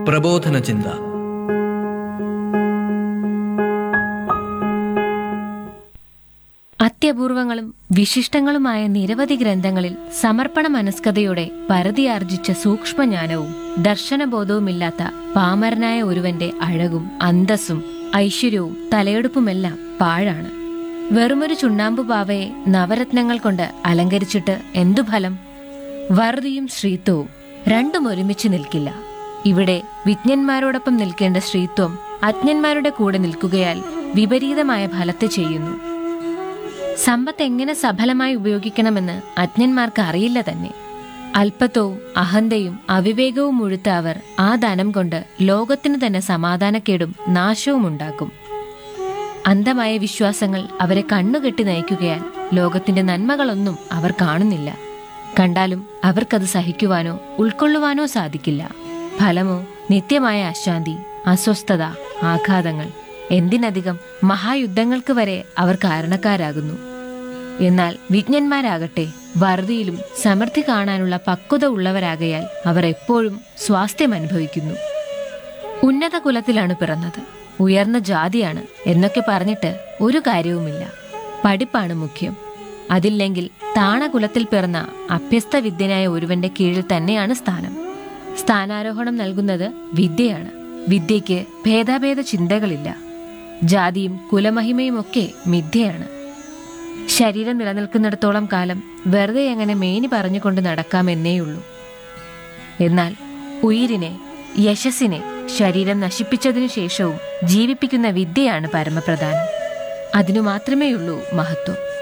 പ്രബോധന ചിന്ത. അത്യപൂർവങ്ങളും വിശിഷ്ടങ്ങളുമായ നിരവധി ഗ്രന്ഥങ്ങളിൽ സമർപ്പണ മനസ്കതയോടെ പരതിയാർജിച്ച സൂക്ഷ്മജ്ഞാനവും ദർശനബോധവുമില്ലാത്ത പാമരനായ ഒരുവന്റെ അഴകും അന്തസ്സും ഐശ്വര്യവും തലയെടുപ്പുമെല്ലാം പാഴാണ്. വെറുമൊരു ചുണ്ണാമ്പു പാവയെ നവരത്നങ്ങൾ കൊണ്ട് അലങ്കരിച്ചിട്ട് എന്തു ഫലം? വറുതിയും ശ്രീത്വവും രണ്ടും ഒരുമിച്ച് നിൽക്കില്ല. ഇവിടെ വിജ്ഞന്മാരോടൊപ്പം നിൽക്കേണ്ട ശ്രീത്വം അജ്ഞന്മാരുടെ കൂടെ നിൽക്കുകയാൽ വിപരീതമായ ഫലത്തെ ചെയ്യുന്നു. സമ്പത്ത് എങ്ങനെ സഫലമായി ഉപയോഗിക്കണമെന്ന് അജ്ഞന്മാർക്ക് അറിയില്ല തന്നെ. അല്പത്വവും അഹന്തയും അവിവേകവും മുഴുത്ത അവർ ആ ധനം കൊണ്ട് ലോകത്തിനു തന്നെ സമാധാനക്കേടും നാശവും ഉണ്ടാക്കും. അന്ധമായ വിശ്വാസങ്ങൾ അവരെ കണ്ണുകെട്ടി നയിക്കുകയാൽ ലോകത്തിന്റെ നന്മകളൊന്നും അവർ കാണുന്നില്ല. കണ്ടാലും അവർക്കത് സഹിക്കുവാനോ ഉൾക്കൊള്ളുവാനോ സാധിക്കില്ല. ഫലമോ നിത്യമായ അശാന്തി, അസ്വസ്ഥത, ആഘാതങ്ങൾ, എന്തിനധികം മഹായുദ്ധങ്ങൾക്ക് വരെ അവർ കാരണക്കാരാകുന്നു. എന്നാൽ വിജ്ഞന്മാരാകട്ടെ വറുതിയിലും സമൃദ്ധി കാണാനുള്ള പക്വത ഉള്ളവരാകയാൽ അവർ എപ്പോഴും സ്വാസ്ഥ്യം അനുഭവിക്കുന്നു. ഉന്നത കുലത്തിലാണ് പിറന്നത്, ഉയർന്ന ജാതിയാണ് എന്നൊക്കെ പറഞ്ഞിട്ട് ഒരു കാര്യവുമില്ല. പഠിപ്പാണ് മുഖ്യം. അതില്ലെങ്കിൽ താണകുലത്തിൽ പിറന്ന അഭ്യസ്ത വിദ്യനായ ഒരുവന്റെ കീഴിൽ തന്നെയാണ് സ്ഥാനം. സ്ഥാനാരോഹണം നൽകുന്നത് വിദ്യയാണ്. വിദ്യയ്ക്ക് ഭേദാഭേദ ചിന്തകളില്ല. ജാതിയും കുലമഹിമയുമൊക്കെ മിഥ്യയാണ്. ശരീരം നിലനിൽക്കുന്നിടത്തോളം കാലം വെറുതെ അങ്ങനെ മേനി പറഞ്ഞുകൊണ്ട് നടക്കാമെന്നേയുള്ളൂ. എന്നാൽ ഉയിരിനെ, യശസ്സിനെ ശരീരം നശിപ്പിച്ചതിനു ശേഷവും ജീവിപ്പിക്കുന്ന വിദ്യയാണ് പരമപ്രധാനം. അതിനു മാത്രമേയുള്ളൂ മഹത്വം.